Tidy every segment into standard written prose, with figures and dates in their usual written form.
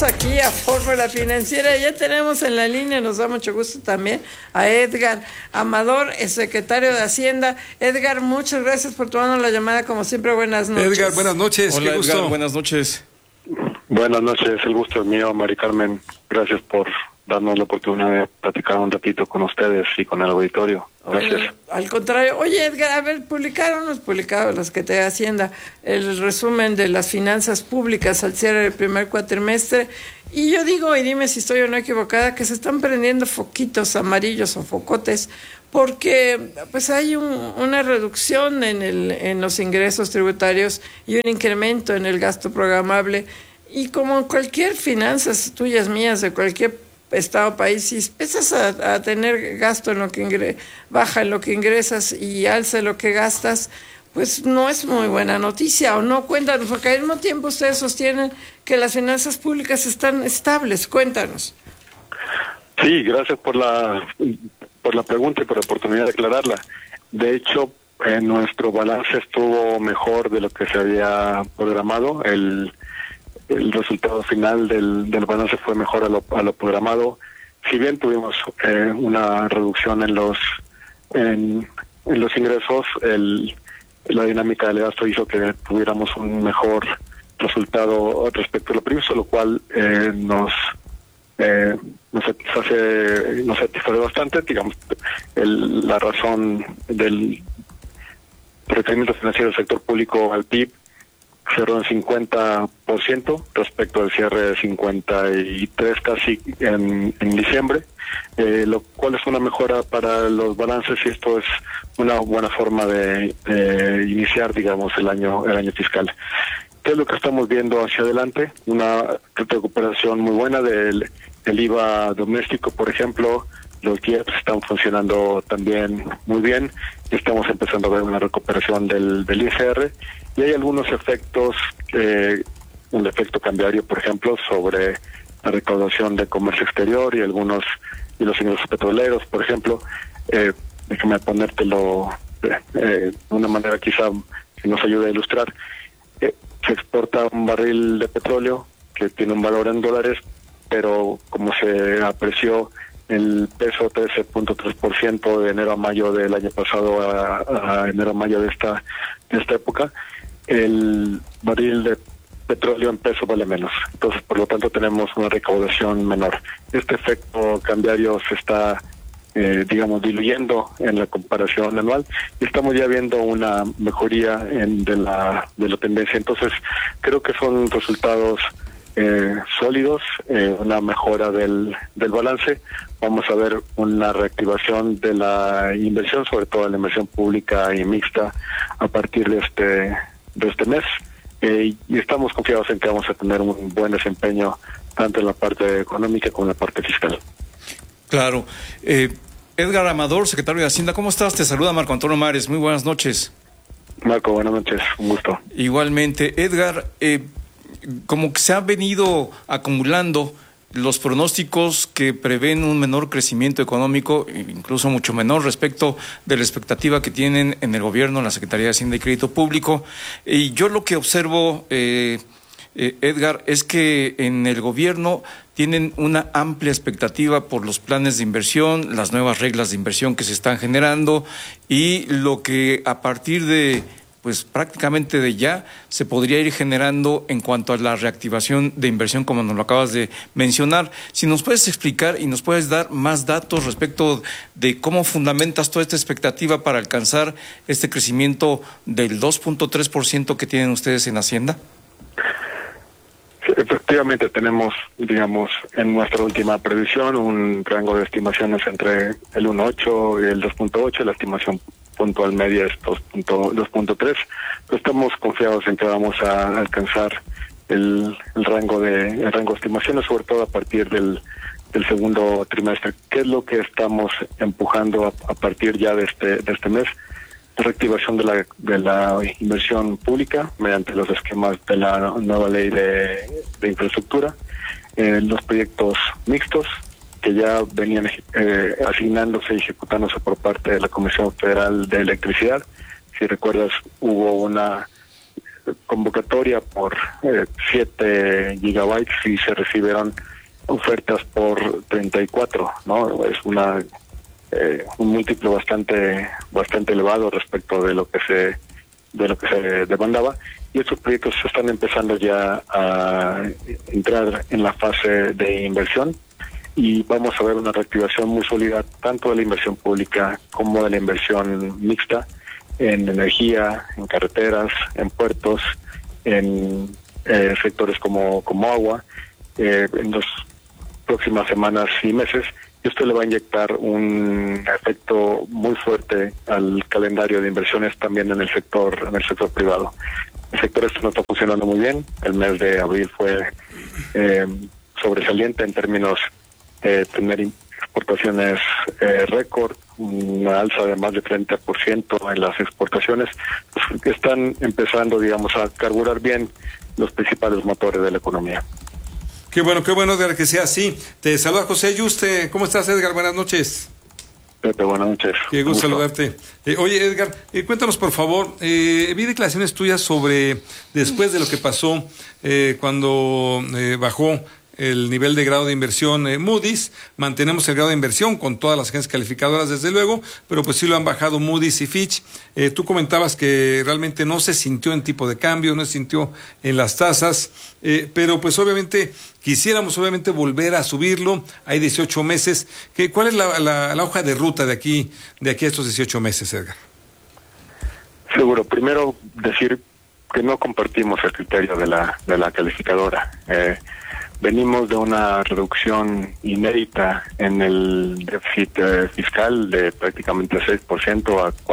Aquí a Fórmula Financiera, ya tenemos en la línea, nos da mucho gusto también a Edgar Amador, el secretario de Hacienda. Edgar, muchas gracias por tomarnos la llamada, como siempre, buenas noches. Edgar, buenas noches. Hola, qué gusto. Edgar, buenas noches. Buenas noches, el gusto es mío, Mari Carmen. Gracias por darnos la oportunidad de platicar un ratito con ustedes y con el auditorio. Gracias. Al contrario. Oye, Edgar, a ver, publicaron las que te da Hacienda, el resumen de las finanzas públicas al cierre del primer cuatrimestre, y yo digo, y dime si estoy o no equivocada, que se están prendiendo foquitos amarillos o focotes, porque pues hay una reducción en los ingresos tributarios y un incremento en el gasto programable, y como cualquier finanzas tuyas, mías, de cualquier estado o país, si empiezas a tener gasto en lo que baja en lo que ingresas y alza en lo que gastas, pues no es muy buena noticia, ¿o no? Cuéntanos, porque al mismo tiempo ustedes sostienen que las finanzas públicas están estables. Cuéntanos. Sí, gracias por la pregunta y por la oportunidad de aclararla. De hecho, nuestro balance estuvo mejor de lo que se había programado. El resultado final del balance fue mejor a lo programado. Si bien tuvimos una reducción en los ingresos, la dinámica del gasto hizo que tuviéramos un mejor resultado respecto a lo previsto, lo cual nos satisface bastante. Digamos, la razón del requerimiento financiero del sector público al PIB cerró en 50% respecto al cierre de 53 casi en diciembre, lo cual es una mejora para los balances, y esto es una buena forma de iniciar, digamos, el año fiscal. ¿Qué es lo que estamos viendo hacia adelante? Una recuperación muy buena del IVA doméstico, por ejemplo. Los IEPS están funcionando también muy bien. Estamos empezando a ver una recuperación del ISR, y hay algunos efectos, un efecto cambiario, por ejemplo, sobre la recaudación de comercio exterior y los ingresos petroleros, por ejemplo. Déjame ponértelo de una manera quizá que nos ayude a ilustrar. Se exporta un barril de petróleo que tiene un valor en dólares, pero como se apreció el peso 13.3% de enero a mayo del año pasado a enero a mayo de esta época, el barril de petróleo en peso vale menos. Entonces, por lo tanto, tenemos una recaudación menor. Este efecto cambiario se está, diluyendo en la comparación anual, y estamos ya viendo una mejoría de la tendencia. Entonces, creo que son resultados sólidos, una mejora del balance. Vamos a ver una reactivación de la inversión, sobre todo la inversión pública y mixta, a partir de este mes, y estamos confiados en que vamos a tener un buen desempeño tanto en la parte económica como en la parte fiscal. Claro. Edgar Amador, secretario de Hacienda, ¿cómo estás? Te saluda Marco Antonio Mares. Muy buenas noches. Marco, buenas noches, un gusto. Igualmente. Edgar, como que se han venido acumulando los pronósticos que prevén un menor crecimiento económico, incluso mucho menor respecto de la expectativa que tienen en el gobierno, la Secretaría de Hacienda y Crédito Público. Y yo lo que observo, Edgar, es que en el gobierno tienen una amplia expectativa por los planes de inversión, las nuevas reglas de inversión que se están generando, y lo que a partir de pues prácticamente de ya se podría ir generando en cuanto a la reactivación de inversión, como nos lo acabas de mencionar. Si nos puedes explicar y nos puedes dar más datos respecto de cómo fundamentas toda esta expectativa para alcanzar este crecimiento del 2.3% que tienen ustedes en Hacienda. Sí, efectivamente tenemos, digamos, en nuestra última previsión un rango de estimaciones entre el 1.8 y el 2.8, la estimación puntual media es 2.3. Estamos confiados en que vamos a alcanzar el rango de estimaciones, sobre todo a partir del segundo trimestre. ¿Qué es lo que estamos empujando a partir ya de este mes? Reactivación de la inversión pública mediante los esquemas de la nueva ley de infraestructura, los proyectos mixtos que ya venían asignándose y ejecutándose por parte de la Comisión Federal de Electricidad. Si recuerdas, hubo una convocatoria por 7 gigabytes y se recibieron ofertas por 34, ¿no? Es un múltiplo bastante elevado respecto de lo que se demandaba, y estos proyectos están empezando ya a entrar en la fase de inversión, y vamos a ver una reactivación muy sólida tanto de la inversión pública como de la inversión mixta en energía, en carreteras, en puertos, en sectores como agua, en las próximas semanas y meses. Y esto le va a inyectar un efecto muy fuerte al calendario de inversiones también en el sector privado. El sector no está funcionando muy bien. El mes de abril fue sobresaliente en términos de tener exportaciones récord, una alza de más de 30% en las exportaciones, pues, que están empezando, digamos, a carburar bien los principales motores de la economía. Qué bueno, Edgar, que sea así. Te saluda José Yuste. ¿Cómo estás, Edgar? Buenas noches. Pepe, buenas noches. Qué gusto saludarte. Oye, Edgar, cuéntanos, por favor, vi declaraciones tuyas sobre, después de lo que pasó cuando bajó el nivel de grado de inversión Moody's, mantenemos el grado de inversión con todas las agencias calificadoras, desde luego, pero pues sí lo han bajado Moody's y Fitch. Tú comentabas que realmente no se sintió en tipo de cambio, no se sintió en las tasas, pero pues obviamente quisiéramos volver a subirlo. Hay 18 meses. ¿Cuál es la hoja de ruta de aquí a estos 18 meses, Edgar? Seguro. Primero, decir que no compartimos el criterio de la calificadora. Venimos de una reducción inédita en el déficit fiscal de prácticamente 6% a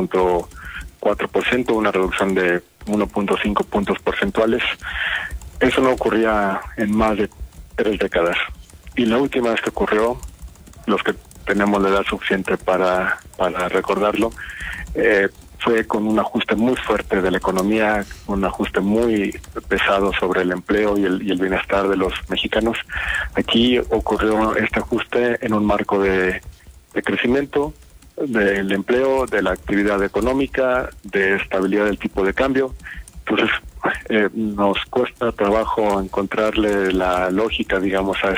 4.4%, una reducción de 1.5 puntos porcentuales. Eso no ocurría en más de 3 décadas. Y la última vez que ocurrió, los que tenemos la edad suficiente para recordarlo, fue con un ajuste muy fuerte de la economía, un ajuste muy pesado sobre el empleo y el bienestar de los mexicanos. Aquí ocurrió este ajuste en un marco de crecimiento del empleo, de la actividad económica, de estabilidad del tipo de cambio. Entonces, nos cuesta trabajo encontrarle la lógica, digamos, a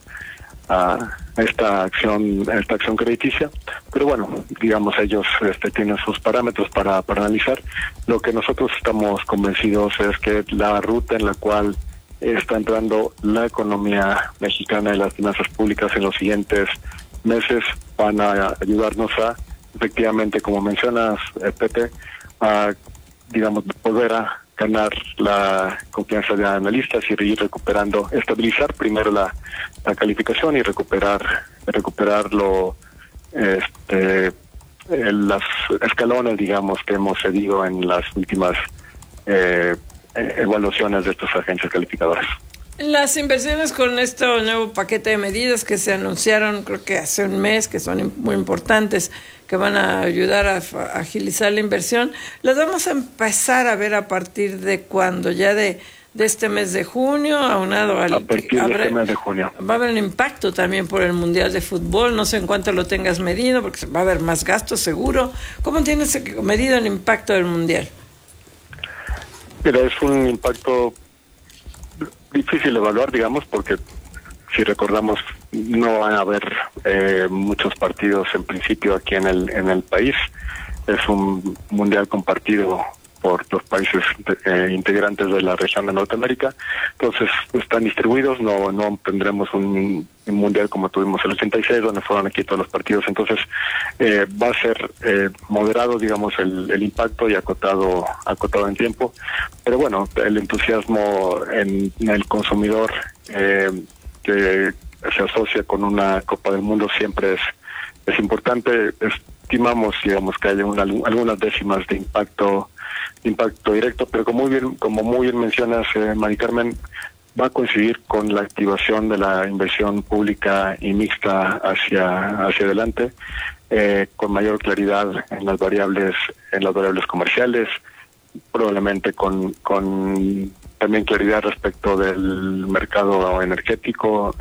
esta acción crediticia, pero bueno, digamos, ellos tienen sus parámetros para analizar. Lo que nosotros estamos convencidos es que la ruta en la cual está entrando la economía mexicana y las finanzas públicas en los siguientes meses van a ayudarnos a, efectivamente, como mencionas, Pepe, a, digamos, volver a ganar la confianza de analistas y ir recuperando, estabilizar primero la calificación y recuperar las escalones, digamos, que hemos cedido en las últimas evaluaciones de estas agencias calificadoras. Las inversiones con este nuevo paquete de medidas que se anunciaron, creo que hace un mes, que son muy importantes, que van a ayudar a agilizar la inversión, las vamos a empezar a ver a partir de cuándo, ya de este mes de junio, aunado al... A partir de este mes de junio. Va a haber un impacto también por el Mundial de Fútbol, no sé en cuánto lo tengas medido, porque va a haber más gastos seguro. ¿Cómo tienes medido el impacto del Mundial? Pero es un impacto difícil de evaluar, digamos, porque si recordamos no van a haber muchos partidos en principio aquí en el país. Es un mundial compartido por los países integrantes de la región de Norteamérica, entonces están distribuidos, no tendremos un mundial como tuvimos el 86, donde fueron aquí todos los partidos. Entonces va a ser moderado, digamos, el impacto, y acotado en tiempo, pero bueno, el entusiasmo en el consumidor que se asocia con una Copa del Mundo siempre es importante. Estimamos, digamos, que haya algunas décimas de impacto directo, pero como muy bien mencionas, Mari Carmen, va a coincidir con la activación de la inversión pública y mixta hacia adelante, con mayor claridad en las variables comerciales, probablemente con también claridad respecto del mercado energético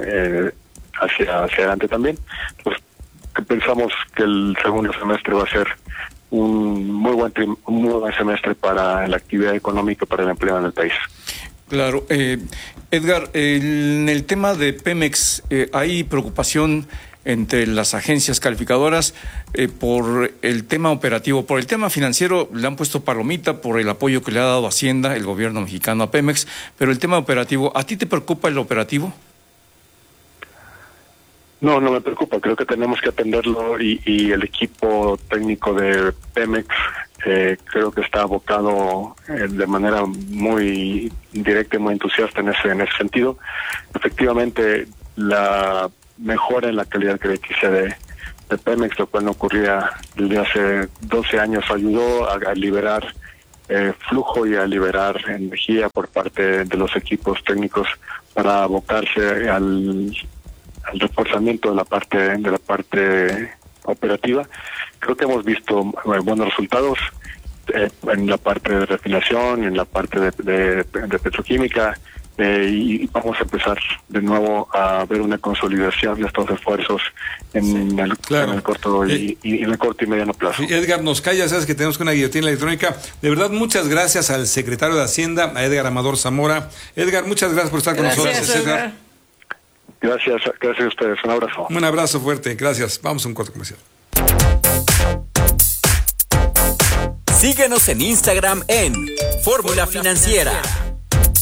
hacia adelante también. Pues pensamos que el segundo semestre va a ser un muy buen semestre para la actividad económica, para el empleo en el país. Claro. Edgar, en el tema de Pemex, ¿hay preocupación entre las agencias calificadoras por el tema operativo? Por el tema financiero le han puesto palomita por el apoyo que le ha dado Hacienda, el gobierno mexicano, a Pemex, pero el tema operativo, ¿a ti te preocupa el operativo? No me preocupa, creo que tenemos que atenderlo y el equipo técnico de Pemex creo que está abocado de manera muy directa y muy entusiasta en ese sentido. Efectivamente, la mejora en la calidad crediticia de Pemex, lo cual no ocurría desde hace 12 años, ayudó a liberar flujo y a liberar energía por parte de los equipos técnicos para abocarse al reforzamiento de la parte operativa. Creo que hemos visto buenos resultados en la parte de refinación, en la parte de petroquímica, y vamos a empezar de nuevo a ver una consolidación de estos esfuerzos en el corto y en el corto y mediano plazo. Edgar, nos calla, sabes que tenemos una guillotina electrónica. De verdad, muchas gracias al secretario de Hacienda, a Edgar Amador Zamora. Edgar, muchas gracias por estar con nosotros. Edgar. Gracias a ustedes. Un abrazo. Un abrazo fuerte. Gracias. Vamos a un corte comercial. Síguenos en Instagram en Fórmula Financiera.